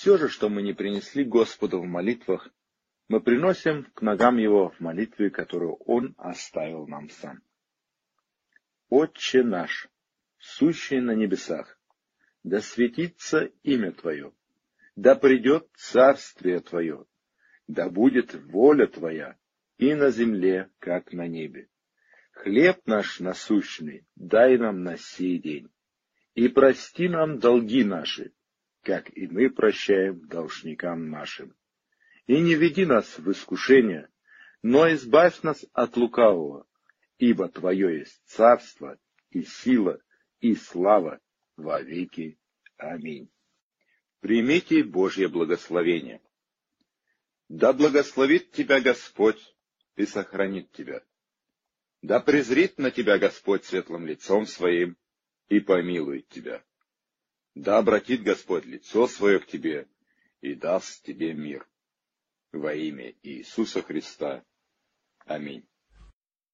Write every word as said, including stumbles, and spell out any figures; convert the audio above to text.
все же, что мы не принесли Господу в молитвах, мы приносим к ногам Его в молитве, которую Он оставил нам сам. Отче наш, сущий на небесах, да светится имя Твое, да придет царствие Твое, да будет воля Твоя и на земле, как на небе. Хлеб наш насущный дай нам на сей день, и прости нам долги наши, как и мы прощаем должникам нашим. И не веди нас в искушение, но избавь нас от лукавого, ибо Твое есть царство и сила и слава во веки. Аминь. Примите Божье благословение. Да благословит тебя Господь и сохранит тебя. Да презрит на тебя Господь светлым лицом своим и помилует тебя. Да обратит Господь лицо свое к тебе и даст тебе мир. Во имя Иисуса Христа. Аминь.